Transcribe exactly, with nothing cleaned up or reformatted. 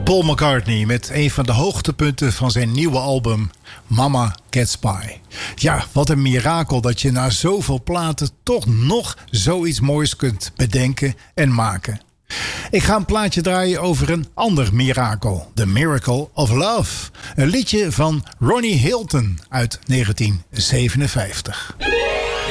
Paul McCartney met een van de hoogtepunten van zijn nieuwe album Mama Cat's Pie. Ja, wat een mirakel dat je na zoveel platen toch nog zoiets moois kunt bedenken en maken. Ik ga een plaatje draaien over een ander mirakel. The Miracle of Love. Een liedje van Ronnie Hilton uit negentien zevenenvijftig.